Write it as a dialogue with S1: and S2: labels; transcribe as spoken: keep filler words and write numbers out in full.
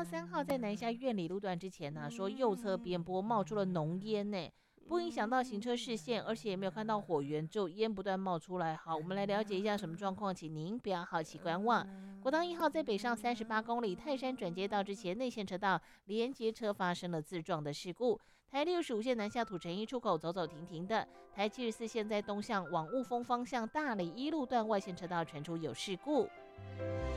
S1: 三号在南下苑里路段之前呢，说右侧边坡冒出了浓烟呢，不影响到行车视线，而且也没有看到火源，只有烟不断冒出来。好，我们来了解一下什么状况，请您不要好奇观望。国道一号在北上三十八公里泰山转接道之前，内线车道连接车发生了自撞的事故。台六十五线南下土城一出口走走停停的，台七十四线在东向往雾峰方向大里一路段外线车道传出有事故。